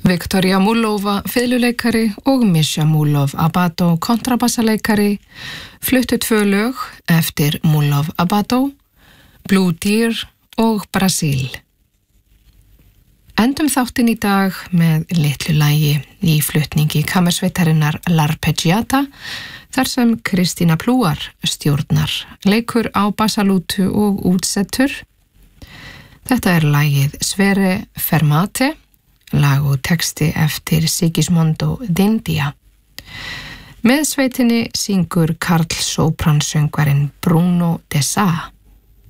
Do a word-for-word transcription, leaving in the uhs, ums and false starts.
Viktoria Mullova fiðluleikari og Misha Mullov Abato kontrabassaleikari fluttu tvö lög eftir Mullov Abato, Blue Deer og Brasil. Endum þáttinn í dag með litlu lagi í flutningi kammersveitarinnar L'Arpeggiata, þar sem Kristína Plúar stjórnar, leikur á bassalútu og útsettur. Þetta er lagið Sverre Fermate, lag og texti eftir Sigismondo d'India. Með sveitinni syngur karl sópransöngvarinn Bruno de Sa.